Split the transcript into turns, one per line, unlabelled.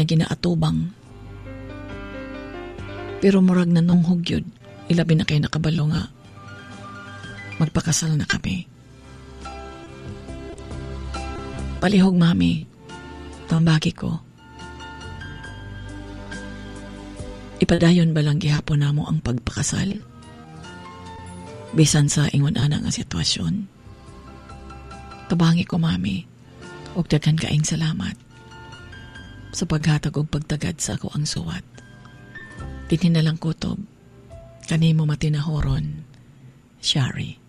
niya ginaatubang. Pero murag na nung hugyod, ilabi na kayo nakabalo nga. Magpakasal na kami. Palihog, mami. Pambagi ko. Ipadayon ba lang gihapon namo ang pagpakasal? Bisan sa ingon ana nga sitwasyon. Tabangi ko, mami. Ug daghan kaayong salamat sa paghatag og pagtagad sa ako ang suwat. Dinhi na lang kutob kanimo matinahoron, Shari.